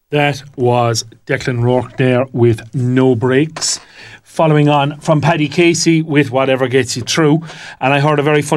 That was Declan Rourke there with No Breaks. Following on from Paddy Casey with Whatever Gets You Through. And I heard a very funny